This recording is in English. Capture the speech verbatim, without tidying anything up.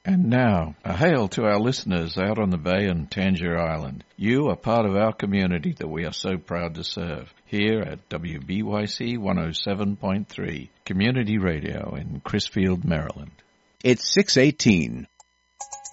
And now, a hail to our listeners out on the bay and Tangier Island. You are part of our community that we are so proud to serve. Here at W B Y C one oh seven point three, Community Radio in Crisfield, Maryland. It's six eighteen.